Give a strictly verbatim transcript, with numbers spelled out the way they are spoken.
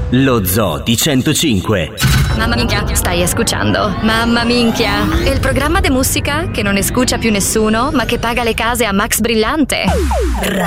lo Zoo di centocinque. Mamma minchia, stai escuchando? Mamma minchia, è il programma de musica che non escucha più nessuno, ma che paga le case a Max Brillante.